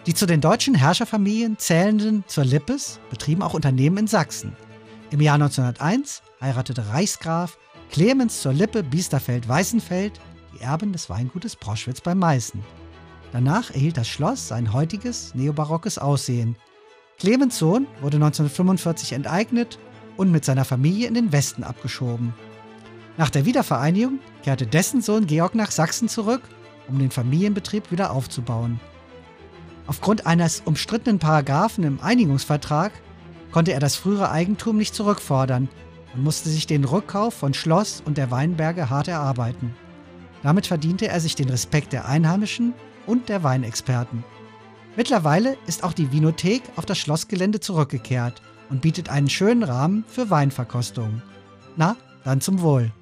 Die zu den deutschen Herrscherfamilien zählenden zur Lippes betrieben auch Unternehmen in Sachsen. Im Jahr 1901 heiratete Reichsgraf Clemens zur Lippe Biesterfeld-Weißenfeld die Erbin des Weingutes Proschwitz bei Meißen. Danach erhielt das Schloss sein heutiges neobarockes Aussehen. Clemens Sohn wurde 1945 enteignet und mit seiner Familie in den Westen abgeschoben. Nach der Wiedervereinigung kehrte dessen Sohn Georg nach Sachsen zurück, um den Familienbetrieb wieder aufzubauen. Aufgrund eines umstrittenen Paragraphen im Einigungsvertrag konnte er das frühere Eigentum nicht zurückfordern und musste sich den Rückkauf von Schloss und der Weinberge hart erarbeiten. Damit verdiente er sich den Respekt der Einheimischen und der Weinexperten. Mittlerweile ist auch die Winothek auf das Schlossgelände zurückgekehrt und bietet einen schönen Rahmen für Weinverkostungen. Na, dann zum Wohl.